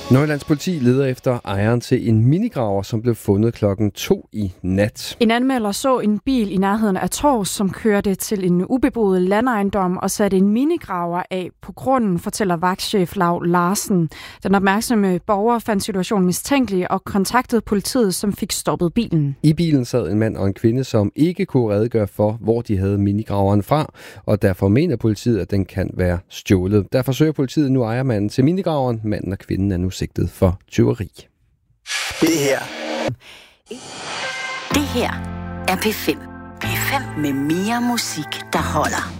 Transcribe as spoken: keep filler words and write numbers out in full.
Nordjyllands politi leder efter ejeren til en minigraver, som blev fundet klokken to i nat. En anmelder så en bil i nærheden af Tårs, som kørte til en ubeboet landejendom og satte en minigraver af på grunden, fortæller vagtchef Lau Larsen. Den opmærksomme borger fandt situationen mistænkelig og kontaktede politiet, som fik stoppet bilen. I bilen sad en mand og en kvinde, som ikke kunne redegøre for, hvor de havde minigraveren fra, og derfor mener politiet, at den kan være stjålet. Derfor søger politiet nu ejermanden til minigraveren. Manden og kvinden er nu sigtet for tyveri. Det her. Det her er P fem. P fem med mere musik, der holder.